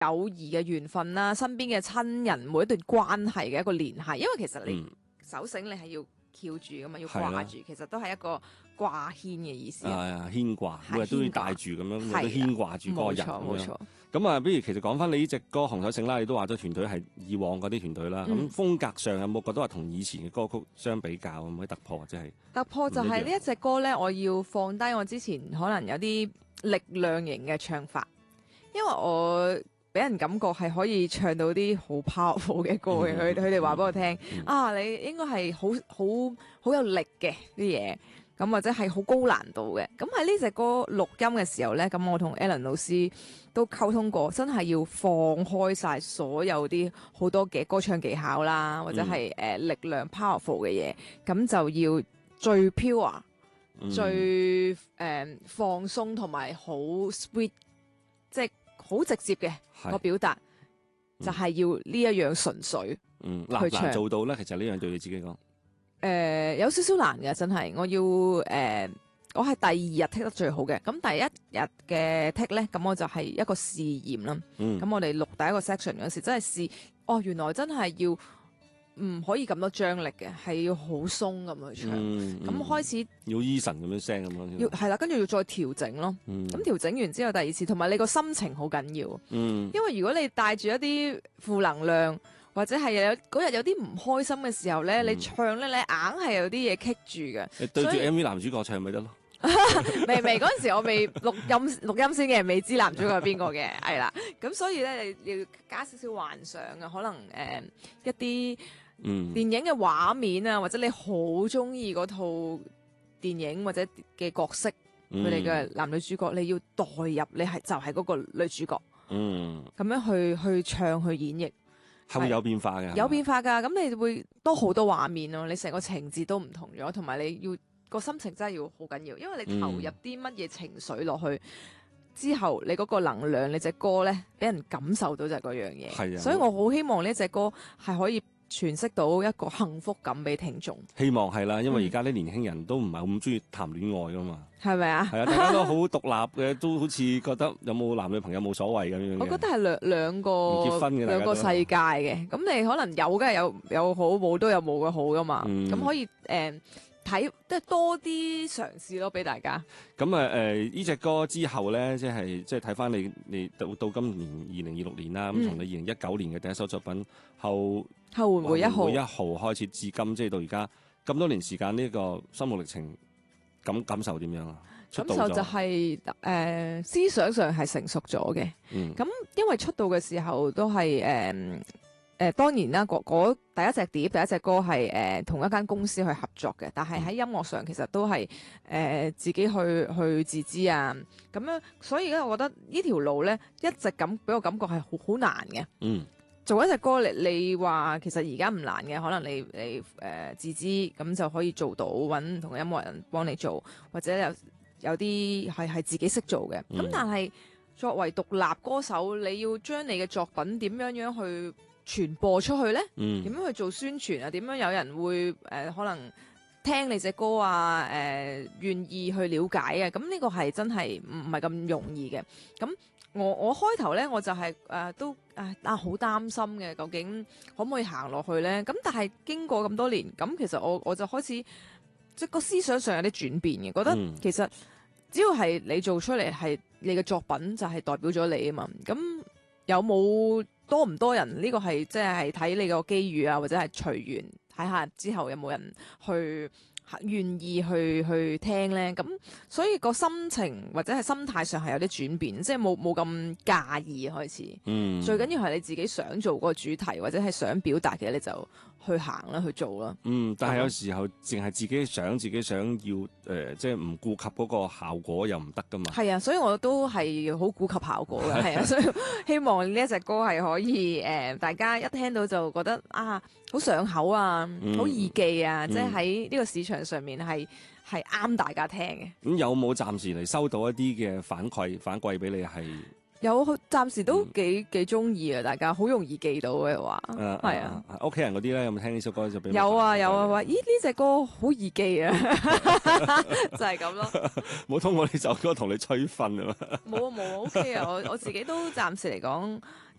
友誼嘅緣分啦，身邊嘅親人每一段關係嘅一個聯繫，因為其實你手繩你係要翹住噶嘛，要掛住，其實都係一個掛牽嘅意思。 係啊，牽掛，每日都要帶住咁樣，每日都牽掛住嗰個人咁樣。咁啊，不如其實講翻你呢隻歌《紅手繩》啦，你都話咗團隊係以往嗰啲團隊啦。咁風格上有冇覺得話同以前嘅歌曲相比較有冇啲突破或者係？ 突破就係呢一隻歌咧，我要放低我之前可能有啲力量型嘅唱法，因為我俾人感覺係可以唱到啲好 powerful 嘅歌嘅。佢哋話俾我聽，你應該係好有力嘅啲嘢。咁或者係好高難度嘅，咁喺呢隻歌錄音嘅時候呢，咁我同 Alan 老師都溝通過，真係要放開晒所有啲好多嘅歌唱技巧啦，或者係力量 powerful 嘅嘢，咁就要最 pure、最放鬆同埋好 sweet， 即係好直接嘅個表達，就係要呢一樣純粹去唱。 難做到呢？其實呢樣對你自己講。 有少少難嘅，真係我要我係第二日剔得最好嘅。咁第一日嘅剔咧，咁我就係一個試驗啦。咁我哋錄第一個 section 嗰時，真係試原來真係要唔可以咁多張力嘅，係要好鬆咁去唱。咁開始要 Eason 咁樣聲咁樣。 係啦，跟住要再調整咯。咁調整完之後，第二次同埋你個心情好緊要。因為如果你帶住一啲負能量，或者係嗰日有啲唔開心嘅時候咧，你唱咧，你硬係有啲嘢棘住嘅。 你對住 MV 男主角唱咪得咯？ 未嗰陣時我未錄音先嘅，未知男主角係邊個嘅，係啦。咁所以咧，你要加少少幻想啊，可能一啲電影嘅畫面啊，或者你好中意嗰套電影或者嘅角色，佢哋嘅男女主角，你要代入，你就係嗰個女主角。咁樣去唱去演繹。 係會有變化嘅， 有變化㗎。咁你會多好多畫面咯，你成個情節都唔同咗，同埋你要個心情真係要好緊要，因為你投入啲乜嘢情緒落去之後，你嗰個能量，你隻歌咧俾人感受到就係嗰樣嘢。係啊，所以我好希望呢隻歌係可以詮釋到一個幸福感俾聽眾。 希望係啦，因為而家啲年輕人都唔係咁中意談戀愛㗎嘛。 係咪啊？ 係啊，大家都好獨立嘅，都好似覺得有冇男女朋友冇所謂咁樣。 我覺得係兩個結婚嘅兩個世界嘅。咁你可能有嘅有好，冇都有冇嘅好噶嘛。咁可以睇即係多啲嘗試咯，俾大家。 咁呢隻歌之後咧，即係睇翻你到今年2026年啦。咁從你2019年嘅第一首作品後援會1號開始至今，即係到而家咁多年時間，呢個心路歷程。感受點樣啊？ 感受就係思想上係成熟咗嘅。咁因為出道嘅時候都係當然啦，第一隻碟第一隻歌係同一間公司去合作嘅，但係喺音樂上其實都係自己去自資啊咁樣，所以咧我覺得呢條路咧一直俾我感覺係好難嘅。做一隻歌你話其實而家唔難嘅，可能你自資咁就可以做到，揾唔同嘅音樂人幫你做，或者有啲係自己識做嘅。咁但係作為獨立歌手，你要將你嘅作品點樣去傳播出去呢？點樣去做宣傳啊？點樣有人會可能聽你隻歌啊？願意去了解啊？咁呢個係真係唔係咁容易嘅。咁我開頭咧，我就係都好擔心嘅，究竟可唔可以行落去咧？咁但係經過咁多年，咁其實我就開始即係個思想上有啲轉變嘅，覺得其實只要係你做出嚟係你嘅作品，就係代表咗你啊嘛。咁有冇多唔多人呢個係即係睇你個機遇啊，或者係隨緣睇下之後有冇人去願意去聽咧，咁所以個心情或者係心態上係有啲轉變，即係冇咁介意開始。最緊要係你自己想做嗰個主題或者係想表達嘅，你就去行啦，去做啦。 但係有時候淨係自己想要即係唔顧及嗰個效果又唔得噶嘛。係啊，所以我都係好顧及效果嘅，係啊，所以希望呢一隻歌係可以大家一聽到就覺得好上口啊，好易記啊，即係喺呢個市場上面係啱大家聽嘅。 咁有冇暫時嚟收到一啲嘅反饋俾你係有暫時都幾中意啊！大家好容易記到嘅話，係啊。 屋企人嗰啲咧有冇聽呢首歌就俾有啊，話咦呢隻歌好易記啊，就係咁咯。 冇通過呢首歌同你催婚啊嘛？ 冇 OK 啊！我自己都暫時嚟講